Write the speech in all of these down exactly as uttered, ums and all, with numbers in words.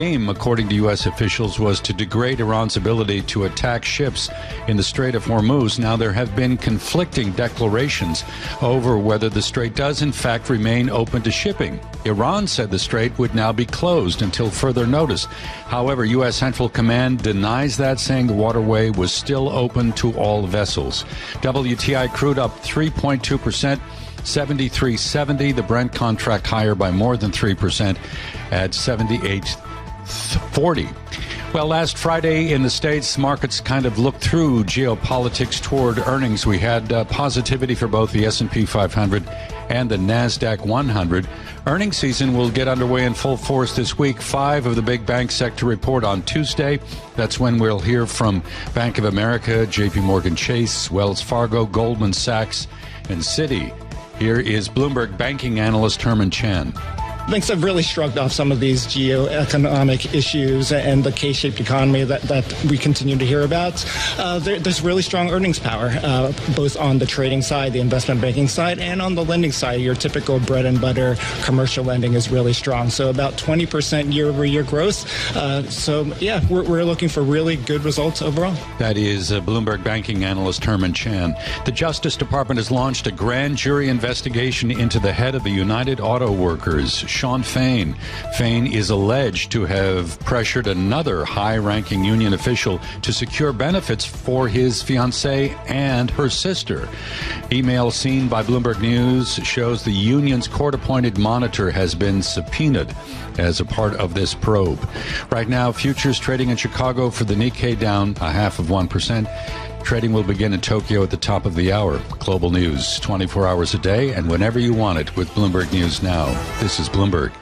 aim, according to U S officials, was to degrade Iran's ability to attack ships in the Strait of Hormuz. Now, there have been conflicting declarations over whether the strait does in fact remain open to shipping. Iran said the strait would now be closed until further notice. However, U S Central Command denies that, saying the waterway was still open to all vessels. W T I crude up three point two percent. seventy-three seventy. The Brent contract higher by more than three percent at seventy-eight forty. Well, last Friday in the States, markets kind of looked through geopolitics toward earnings. We had uh, positivity for both the S and P five hundred and the NASDAQ one hundred. Earnings season will get underway in full force this week. Five of the big bank sector report on Tuesday. That's when we'll hear from Bank of America, J P Morgan Chase, Wells Fargo, Goldman Sachs, and Citi. Here is Bloomberg banking analyst Herman Chan. Banks have really shrugged off some of these geoeconomic issues and the K-shaped economy that, that we continue to hear about. Uh, there, there's really strong earnings power, uh, both on the trading side, the investment banking side, and on the lending side. Your typical bread and butter commercial lending is really strong. So about twenty percent year-over-year growth. Uh, so, yeah, we're, we're looking for really good results overall. That is uh, Bloomberg banking analyst Herman Chan. The Justice Department has launched a grand jury investigation into the head of the United Auto Workers, Shawn Fain. Fain is alleged to have pressured another high-ranking union official to secure benefits for his fiancée and her sister. Email seen by Bloomberg News shows the union's court-appointed monitor has been subpoenaed as a part of this probe. Right now, futures trading in Chicago for the Nikkei down a half of one percent. Trading will begin in Tokyo at the top of the hour. Global news, twenty-four hours a day and whenever you want it with Bloomberg News Now. This is Bloomberg.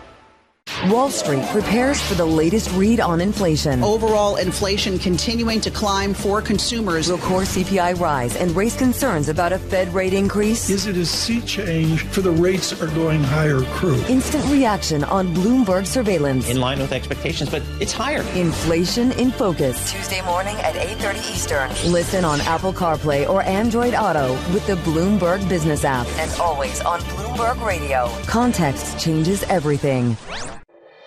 Wall Street prepares for the latest read on inflation. Overall inflation continuing to climb for consumers. Will core C P I rise and raise concerns about a Fed rate increase? Is it a sea change for the rates are going higher crew? Instant reaction on Bloomberg surveillance. In line with expectations, but it's higher. Inflation in Focus. Tuesday morning at eight thirty Eastern. Listen on Apple CarPlay or Android Auto with the Bloomberg Business app. And always on Bloomberg Radio. Context changes everything.